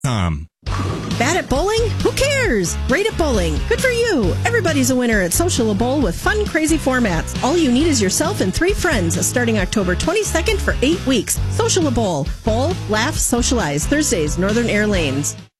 Bad at bowling? Who cares? Great at bowling. Good for you. Everybody's a winner at Social Bowl with fun, crazy formats. All you need is yourself and 3 friends starting October 22nd for 8 weeks. Social Bowl. Bowl, laugh, socialize. Thursdays, Northern Air Lanes.